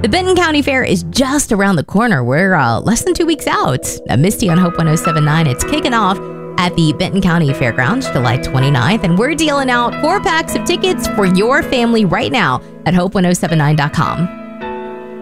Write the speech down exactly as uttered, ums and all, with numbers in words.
The Benton County Fair is just around the corner. We're uh, less than two weeks out. Uh, Misty on Hope ten seventy-nine. It's kicking off at the Benton County Fairgrounds July twenty-ninth, and we're dealing out four packs of tickets for your family right now at hope ten seventy-nine dot com.